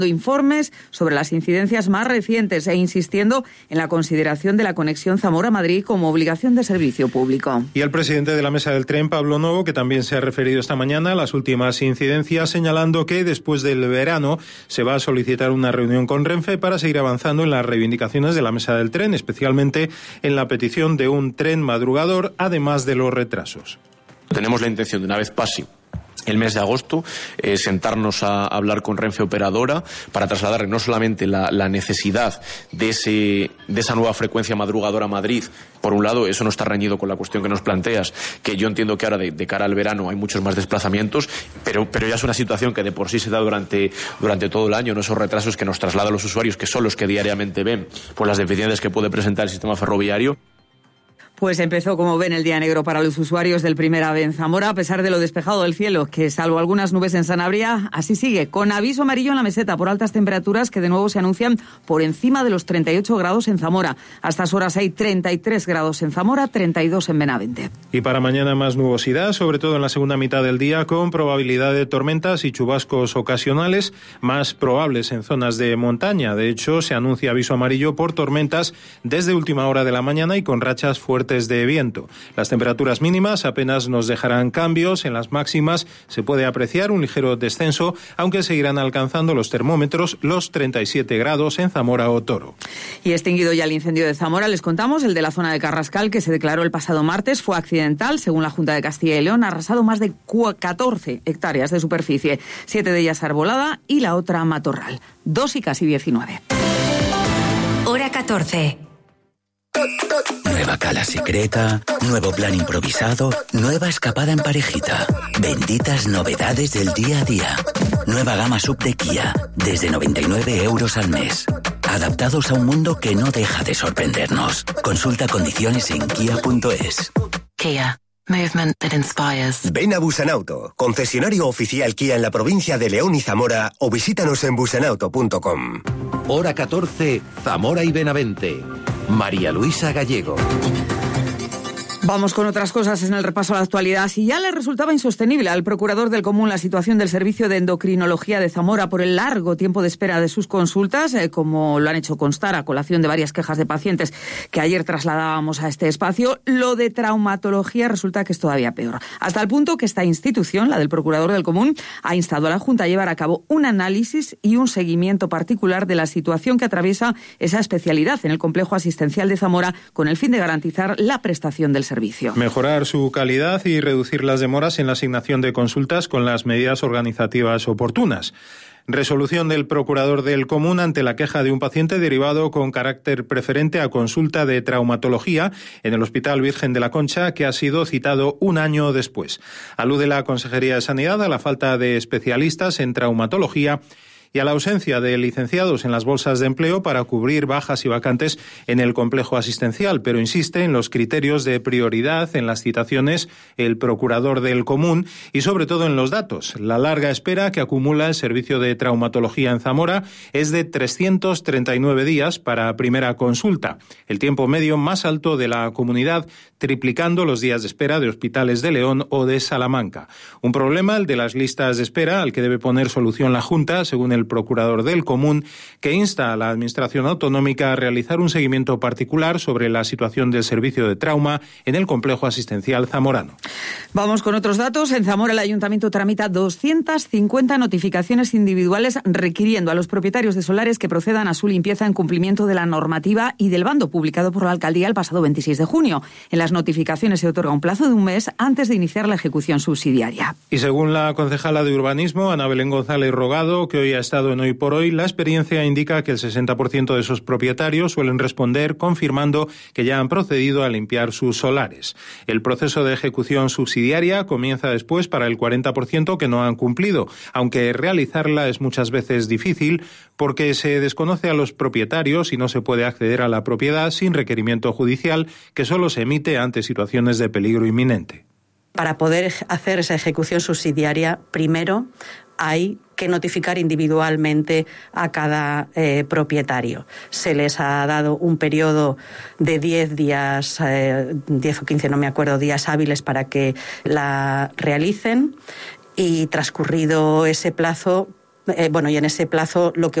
informes sobre las incidencias más recientes e insistiendo en la consideración de la conexión Zamora-Madrid como obligación de servicio público. Y el presidente de la Mesa del Tren, Pablo Novo, que también se ha referido esta mañana a las últimas incidencias, señalando que después del verano se va a solicitar una reunión con Renfe para seguir avanzando en las reivindicaciones de la Mesa del Tren, especialmente en la petición de un tren madrugador, además de los retrasos. Tenemos la intención de, una vez pase el mes de agosto, sentarnos a hablar con Renfe Operadora para trasladarle no solamente la necesidad de esa nueva frecuencia madrugadora a Madrid. Por un lado, eso no está reñido con la cuestión que nos planteas, que yo entiendo que ahora de cara al verano hay muchos más desplazamientos, pero ya es una situación que de por sí se da durante todo el año, ¿no? Esos retrasos que nos trasladan los usuarios, que son los que diariamente ven por las deficiencias que puede presentar el sistema ferroviario. Pues empezó, como ven, el día negro para los usuarios del Primer AVE en Zamora, a pesar de lo despejado del cielo, que salvo algunas nubes en Sanabria, así sigue, con aviso amarillo en la meseta por altas temperaturas que de nuevo se anuncian por encima de los 38 grados en Zamora. A estas horas hay 33 grados en Zamora, 32 en Benavente. Y para mañana más nubosidad, sobre todo en la segunda mitad del día, con probabilidad de tormentas y chubascos ocasionales, más probables en zonas de montaña. De hecho, se anuncia aviso amarillo por tormentas desde última hora de la mañana y con rachas fuertes de viento. Las temperaturas mínimas apenas nos dejarán cambios. En las máximas se puede apreciar un ligero descenso, aunque seguirán alcanzando los termómetros los 37 grados en Zamora o Toro. Y extinguido ya el incendio de Zamora, les contamos el de la zona de Carrascal, que se declaró el pasado martes, fue accidental. Según la Junta de Castilla y León, ha arrasado más de 14 hectáreas de superficie, 7 de ellas arbolada y la otra matorral. 2 y casi 19. Hora 14. Nueva cala secreta, nuevo plan improvisado, nueva escapada en parejita. Benditas novedades del día a día. Nueva gama sub de Kia, desde 99 € al mes. Adaptados a un mundo que no deja de sorprendernos. Consulta condiciones en kia.es. Kia. Movement that inspires. Ven a Busanauto, concesionario oficial Kia en la provincia de León y Zamora, o visítanos en busanauto.com. Hora 14, Zamora y Benavente. María Luisa Gallego. Vamos con otras cosas en el repaso a la actualidad. Si ya le resultaba insostenible al procurador del Común la situación del servicio de endocrinología de Zamora por el largo tiempo de espera de sus consultas, como lo han hecho constar a colación de varias quejas de pacientes que ayer trasladábamos a este espacio, lo de traumatología resulta que es todavía peor. Hasta el punto que esta institución, la del procurador del Común, ha instado a la Junta a llevar a cabo un análisis y un seguimiento particular de la situación que atraviesa esa especialidad en el complejo asistencial de Zamora con el fin de garantizar la prestación del servicio. Mejorar su calidad y reducir las demoras en la asignación de consultas con las medidas organizativas oportunas. Resolución del procurador del Común ante la queja de un paciente derivado con carácter preferente a consulta de traumatología en el Hospital Virgen de la Concha, que ha sido citado un año después. Alude la Consejería de Sanidad a la falta de especialistas en traumatología y a la ausencia de licenciados en las bolsas de empleo para cubrir bajas y vacantes en el complejo asistencial, pero insiste en los criterios de prioridad en las citaciones el procurador del Común y sobre todo en los datos. La larga espera que acumula el servicio de traumatología en Zamora es de 339 días para primera consulta, el tiempo medio más alto de la comunidad, triplicando los días de espera de hospitales de León o de Salamanca. Un problema, el de las listas de espera, al que debe poner solución la Junta, según el procurador del Común, que insta a la Administración Autonómica a realizar un seguimiento particular sobre la situación del servicio de trauma en el complejo asistencial zamorano. Vamos con otros datos. En Zamora el Ayuntamiento tramita 250 notificaciones individuales requiriendo a los propietarios de solares que procedan a su limpieza en cumplimiento de la normativa y del bando publicado por la Alcaldía el pasado 26 de junio. En las notificaciones se otorga un plazo de un mes antes de iniciar la ejecución subsidiaria. Y según la concejala de Urbanismo, Ana Belén González Rogado, que hoy ha estado en Hoy por Hoy, la experiencia indica que el 60% de esos propietarios suelen responder confirmando que ya han procedido a limpiar sus solares. El proceso de ejecución subsidiaria comienza después para el 40% que no han cumplido, aunque realizarla es muchas veces difícil porque se desconoce a los propietarios y no se puede acceder a la propiedad sin requerimiento judicial, que solo se emite ante situaciones de peligro inminente. Para poder hacer esa ejecución subsidiaria, primero hay que notificar individualmente a cada propietario. Se les ha dado un periodo de 10 días, 10 o 15, no me acuerdo, días hábiles para que la realicen, y transcurrido ese plazo y en ese plazo lo que